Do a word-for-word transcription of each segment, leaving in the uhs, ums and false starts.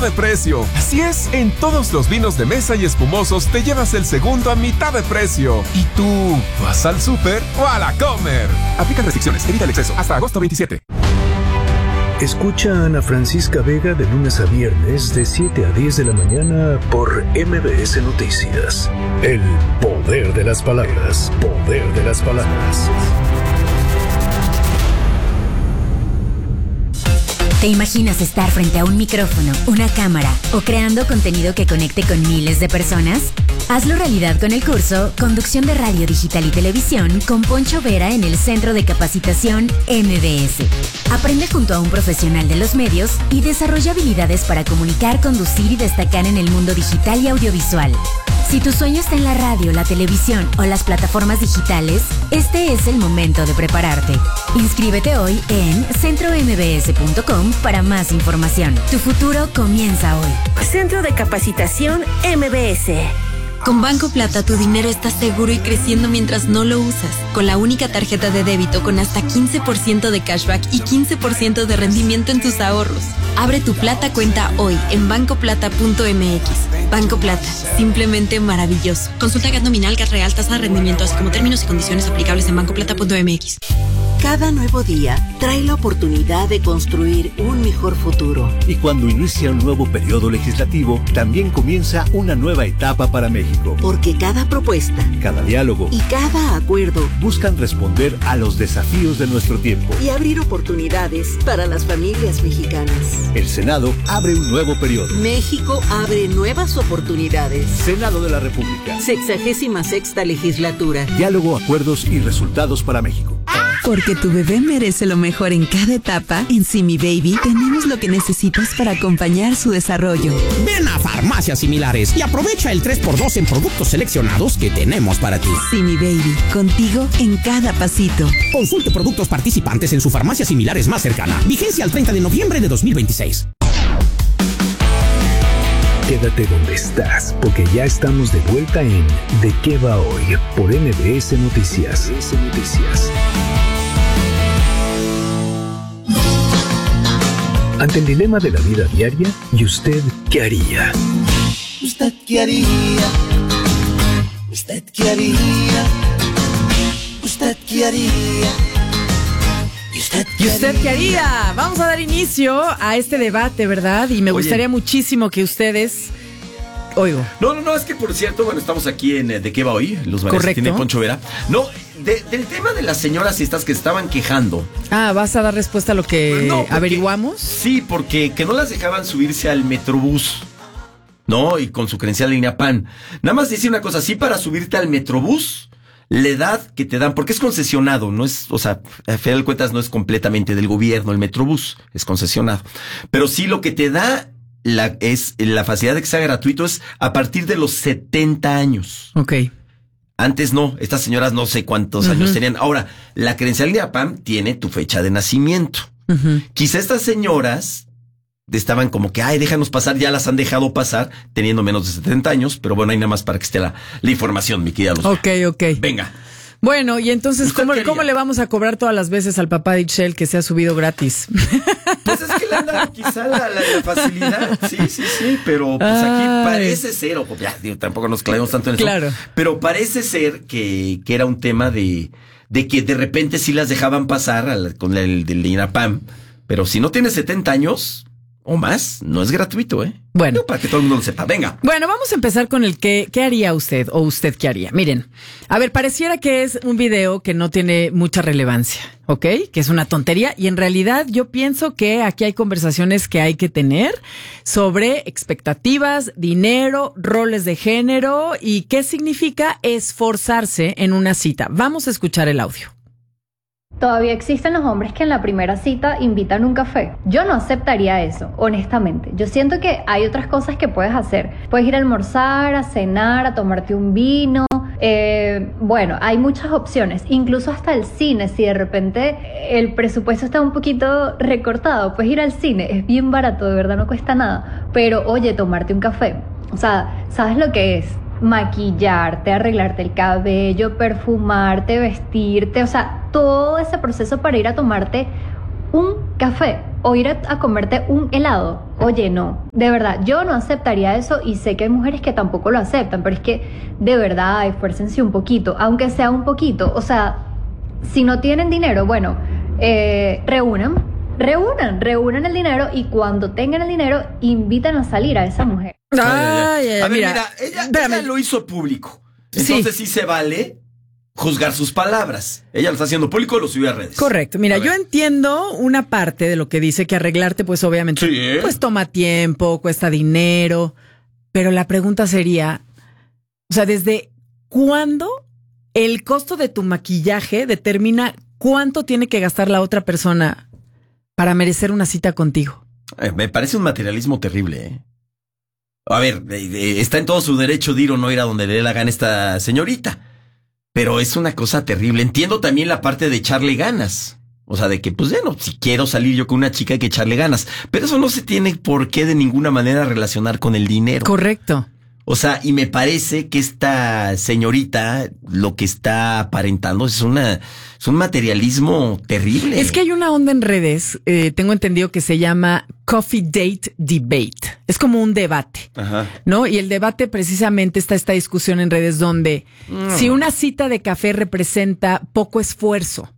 de precio. Así es, en todos los vinos de mesa y espumosos te llevas el segundo a mitad de precio. ¿Y tú vas al súper o a la Comer? Aplica restricciones, evita el exceso. Hasta agosto veintisiete. Escucha a Ana Francisca Vega de lunes a viernes de siete a diez de la mañana por M B S Noticias. El poder de las palabras. Poder de las palabras. ¿Te imaginas estar frente a un micrófono, una cámara o creando contenido que conecte con miles de personas? Hazlo realidad con el curso Conducción de Radio Digital y Televisión con Poncho Vera en el Centro de Capacitación M B S. Aprende junto a un profesional de los medios y desarrolla habilidades para comunicar, conducir y destacar en el mundo digital y audiovisual. Si tu sueño está en la radio, la televisión o las plataformas digitales, este es el momento de prepararte. Inscríbete hoy en centro m b s punto com para más información. Tu futuro comienza hoy. Centro de Capacitación M B S. Con Banco Plata tu dinero está seguro y creciendo mientras no lo usas. Con la única tarjeta de débito con hasta quince por ciento de cashback y quince por ciento de rendimiento en tus ahorros. Abre tu Plata cuenta hoy en banco plata punto m x. Banco Plata, simplemente maravilloso. Consulta G A T nominal, G A T real, tasa de rendimiento, así como términos y condiciones aplicables en banco plata punto m x. Cada nuevo día trae la oportunidad de construir un mejor futuro. Y cuando inicia un nuevo periodo legislativo, también comienza una nueva etapa para México. Porque cada propuesta, cada diálogo y cada acuerdo buscan responder a los desafíos de nuestro tiempo y abrir oportunidades para las familias mexicanas. El Senado abre un nuevo periodo. México abre nuevas oportunidades. Senado de la República. Sexagésima sexta legislatura. Diálogo, acuerdos y resultados para México. Porque tu bebé merece lo mejor en cada etapa, en Simi Baby tenemos lo que necesitas para acompañar su desarrollo. Ven a Farmacias Similares y aprovecha el tres por dos en productos seleccionados que tenemos para ti. Simi Baby, contigo en cada pasito. Consulte productos participantes en su farmacia Similares más cercana. Vigencia al treinta de noviembre de dos mil veintiséis. Quédate donde estás, porque ya estamos de vuelta en ¿De qué va hoy? Por M B S Noticias. M B S Noticias. Ante el dilema de la vida diaria, ¿y usted qué haría? ¿Usted qué haría? ¿Usted qué haría? ¿Usted qué haría? ¿Y usted qué, ¿Y usted qué haría? Vamos a dar inicio a este debate, ¿verdad? Y me Oye. gustaría muchísimo que ustedes... Oigo. No, no, no, es que por cierto, bueno, estamos aquí en ¿De qué va hoy? Los Correcto. Tiene Poncho Vera. No, de, del tema de las señoras estas que estaban quejando. Ah, ¿vas a dar respuesta a lo que no, porque, averiguamos? Sí, porque que no las dejaban subirse al Metrobús, ¿no? Y con su credencial de INAPAM. Nada más dice una cosa, sí, para subirte al Metrobús, la edad que te dan, porque es concesionado, no es, o sea, a final de cuentas no es completamente del gobierno el Metrobús, es concesionado. Pero sí lo que te da la, es la facilidad de que sea gratuito es a partir de los setenta años. Ok. Antes no, estas señoras no sé cuántos uh-huh. años tenían. Ahora, la credencial de INAPAM tiene tu fecha de nacimiento. Uh-huh. Quizá estas señoras estaban como que, ay, déjanos pasar, ya las han dejado pasar, teniendo menos de setenta años, pero bueno, hay nada más para que esté la, la información, mi querida Luz. Ok, ok. Venga. Bueno, y entonces, ¿cómo, ¿cómo le vamos a cobrar todas las veces al papá de Itchel que se ha subido gratis? Pues es que le han dado quizá la, la, la facilidad, sí, sí, sí, pero pues aquí Ay. parece ser, o ya, digo, tampoco nos clavemos tanto en eso, claro. pero parece ser que, que era un tema de, de que de repente sí las dejaban pasar a la, con el del INAPAM, pero si no tienes setenta años o más, no es gratuito, ¿eh? Bueno. No, para que todo el mundo lo sepa. Venga. Bueno, vamos a empezar con el que, ¿qué haría usted o usted qué haría? Miren, a ver, pareciera que es un video que no tiene mucha relevancia, ¿ok? Que es una tontería y en realidad yo pienso que aquí hay conversaciones que hay que tener sobre expectativas, dinero, roles de género y qué significa esforzarse en una cita. Vamos a escuchar el audio. Todavía existen los hombres que en la primera cita invitan un café. Yo no aceptaría eso, honestamente. Yo siento que hay otras cosas que puedes hacer. Puedes ir a almorzar, a cenar, a tomarte un vino. Eh, bueno, hay muchas opciones. Incluso hasta el cine. Si de repente el presupuesto está un poquito recortado, puedes ir al cine. Es bien barato, de verdad no cuesta nada. Pero oye, tomarte un café. O sea, ¿sabes lo que es? Maquillarte, arreglarte el cabello, perfumarte, vestirte, o sea, todo ese proceso para ir a tomarte un café. o ir a, a comerte un helado. Oye, no, de verdad, yo no aceptaría eso y sé que hay mujeres que tampoco lo aceptan, pero es que de verdad, esfuércense un poquito, aunque sea un poquito. O sea, si no tienen dinero, bueno, eh, reúnan, reúnan, reúnan el dinero y cuando tengan el dinero, invitan a salir a esa mujer. Ay, ay, ay. A ver, mira, mira ella, ella lo hizo público, entonces sí. sí se vale juzgar sus palabras. Ella lo está haciendo público y lo subió a redes. Correcto. Mira, yo entiendo una parte de lo que dice, que arreglarte, pues obviamente, sí, ¿eh? pues toma tiempo, cuesta dinero, pero la pregunta sería, o sea, ¿desde cuándo el costo de tu maquillaje determina cuánto tiene que gastar la otra persona para merecer una cita contigo? Eh, me parece un materialismo terrible, ¿eh? A ver, eh, eh, está en todo su derecho de ir o no ir a donde le dé la gana esta señorita. Pero es una cosa terrible. Entiendo también la parte de echarle ganas. O sea, de que, pues, bueno, si quiero salir yo con una chica hay que echarle ganas. Pero eso no se tiene por qué de ninguna manera relacionar con el dinero. Correcto. O sea, y me parece que esta señorita lo que está aparentando es una es un materialismo terrible. Es que hay una onda en redes, eh, tengo entendido que se llama Coffee Date Debate. Es como un debate, Ajá. ¿no? Y el debate precisamente está esta discusión en redes donde mm. si una cita de café representa poco esfuerzo,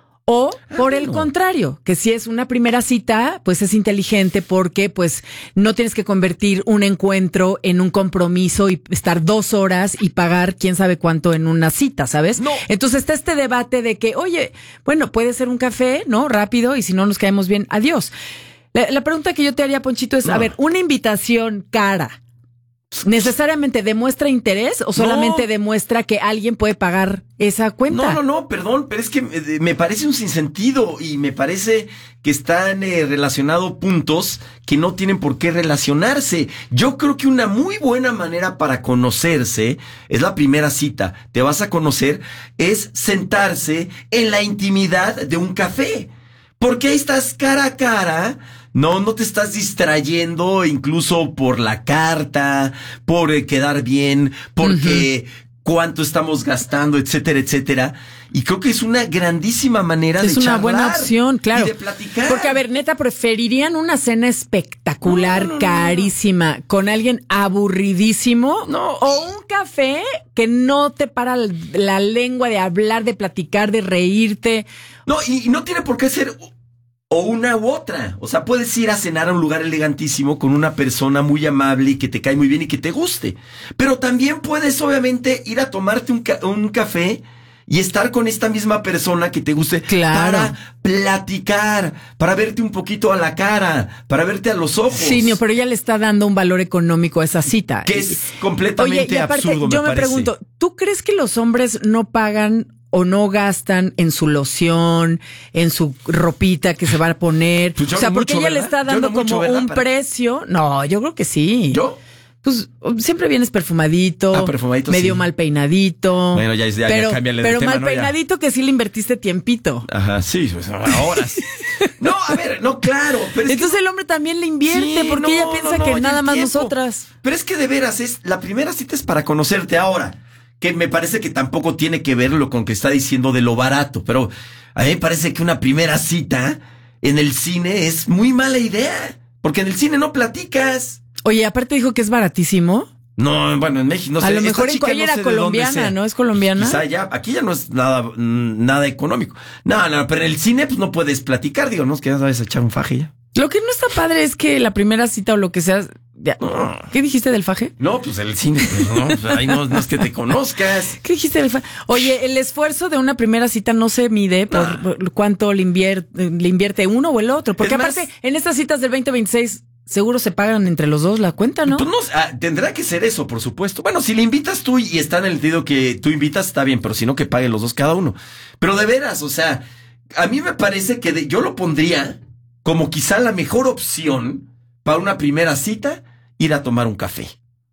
o por el contrario, que si es una primera cita, pues es inteligente porque pues no tienes que convertir un encuentro en un compromiso y estar dos horas y pagar quién sabe cuánto en una cita, ¿sabes? No. Entonces está este debate de que, oye, bueno, puede ser un café, ¿no? Rápido, y si no nos caemos bien, adiós. La, la pregunta que yo te haría, Ponchito, es, no. a ver, una invitación cara, ¿necesariamente demuestra interés o solamente no. demuestra que alguien puede pagar esa cuenta? No, no, no, perdón, pero es que me parece un sinsentido y me parece que están eh, relacionados puntos que no tienen por qué relacionarse. Yo creo que una muy buena manera para conocerse es la primera cita. Te vas a conocer, es sentarse en la intimidad de un café. Porque ahí estás cara a cara. No, no te estás distrayendo incluso por la carta, por eh, quedar bien, porque uh-huh. cuánto estamos gastando, etcétera, etcétera. Y creo que es una grandísima manera es de charlar. Es una buena opción, claro. Y de platicar. Porque, a ver, neta, ¿preferirían una cena espectacular, no, no, no, carísima, no. con alguien aburridísimo? No. ¿O un café que no te para la lengua de hablar, de platicar, de reírte? No, y, y no tiene por qué ser o una u otra. O sea, puedes ir a cenar a un lugar elegantísimo con una persona muy amable y que te cae muy bien y que te guste. Pero también puedes, obviamente, ir a tomarte un, ca- un café y estar con esta misma persona que te guste. Claro. Para platicar, para verte un poquito a la cara, para verte a los ojos. Sí, no, pero ella le está dando un valor económico a esa cita. Que es completamente Oye, y aparte, absurdo, yo me, me parece. pregunto, ¿tú crees que los hombres no pagan o no gastan en su loción, en su ropita que se va a poner? Pues o sea, no porque mucho, ella ¿verdad? le está Yo dando no mucho, como ¿verdad? un Para... precio. No, yo creo que sí. ¿Yo? Pues siempre vienes perfumadito, ah, perfumadito medio sí. mal peinadito. Bueno, ya, ya, pero, ya cámbiale de Pero tema, mal ¿no? peinadito que sí le invertiste tiempito. Ajá, sí, pues ahora sí. No, a ver, no, claro. Pero es Entonces que... el hombre también le invierte sí, porque no, ella piensa no, no, que nada más tiempo. nosotras. Pero es que de veras, es la primera cita es para conocerte ahora. Que me parece que tampoco tiene que verlo con que está diciendo de lo barato. Pero a mí me parece que una primera cita en el cine es muy mala idea. Porque en el cine no platicas. Oye, aparte dijo que es baratísimo. No, bueno, en México no sé. A lo mejor en ella era colombiana, ¿no? ¿Es colombiana? Quizá ya, aquí ya no es nada, nada económico. No, no, pero en el cine pues no puedes platicar, digo, no es que ya sabes echar un faje ya. Lo que no está padre es que la primera cita o lo que sea... Ya. No. ¿Qué dijiste del faje? No, pues el cine, pues no, pues ahí no, no es que te conozcas. ¿Qué dijiste del faje? Oye, el esfuerzo de una primera cita no se mide por, nah. por cuánto le invierte, le invierte uno o el otro. Porque es aparte, más, en estas citas del veinte veintiséis... seguro se pagan entre los dos la cuenta, ¿no? Pues no, ah, tendrá que ser eso, por supuesto. Bueno, si le invitas tú y está en el sentido que tú invitas, está bien, pero si no, que paguen los dos cada uno. Pero de veras, o sea, a mí me parece que de, yo lo pondría como quizá la mejor opción para una primera cita, ir a tomar un café.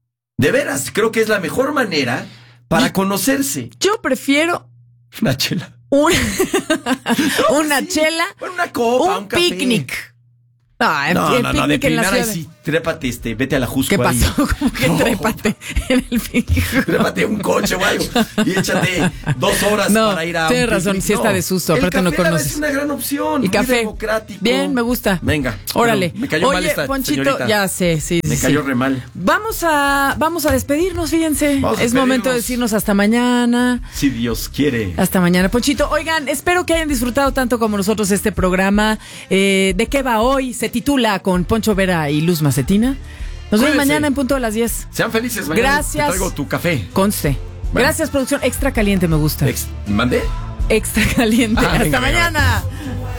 De veras, creo que es la mejor manera para y conocerse. Yo prefiero... Una chela. Un, una sí, chela. Una copa, un, un café. picnic. No, no, el no, picnic no, de en la primera ciudad. sí. trépate, este, vete a la Jusco. ¿Qué pasó? Ahí. ¿Cómo que no. trépate en el vehículo? Trépate un coche o algo y échate dos horas no, para ir a tienes un razón, picnic. sí está no. de susto, el aparte no conoces. Es una gran opción. Y café. Democrático. Bien, me gusta. Venga. Órale. Bueno, me cayó Oye, mal esta Ponchito, señorita. ya sé, sí, Me sí, cayó sí. re mal. Vamos a, vamos a despedirnos, fíjense. Vamos a es momento de decirnos hasta mañana. Si Dios quiere. Hasta mañana, Ponchito. Oigan, espero que hayan disfrutado tanto como nosotros este programa. Eh, ¿De qué va hoy? Se titula Con Poncho Vera y Luz Macetina. Nos vemos mañana en punto de las diez. Sean felices mañana. Gracias. Te traigo tu café. Conste. Bueno. Gracias, producción. Extra caliente me gusta. Ex- ¿Mandé? Extra caliente. Ah, Hasta venga, mañana. venga.